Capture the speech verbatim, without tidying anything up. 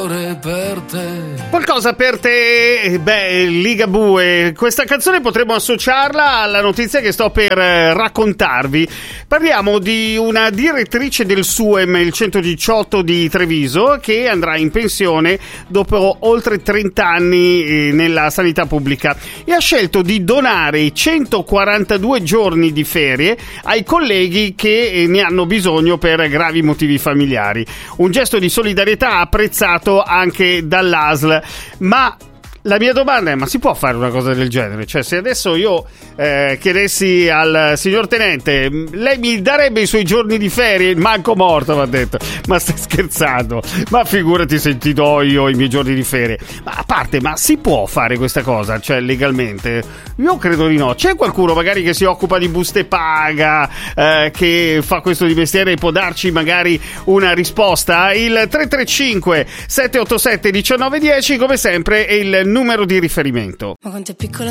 Per te. Qualcosa per te, beh, Ligabue. Questa canzone potremmo associarla alla notizia che sto per eh, raccontarvi. Parliamo di una direttrice del S U E M, il centodiciotto di Treviso, che andrà in pensione dopo oltre trenta anni eh, nella sanità pubblica e ha scelto di donare i centoquarantadue giorni di ferie ai colleghi che eh, ne hanno bisogno per gravi motivi familiari. Un gesto di solidarietà apprezzato anche dall'A S L, ma la mia domanda è: ma si può fare una cosa del genere? Cioè, se adesso io eh, chiedessi al signor tenente, lei mi darebbe i suoi giorni di ferie? Manco morto, mi ha detto. Ma stai scherzando? Ma figurati se ti do io i miei giorni di ferie. Ma a parte, ma si può fare questa cosa? Cioè, legalmente? Io credo di no. C'è qualcuno magari che si occupa di buste paga, eh, che fa questo di mestiere e può darci magari una risposta? Il tre tre cinque sette otto sette uno nove uno zero, come sempre, è il numero di riferimento. Ma quanto è piccola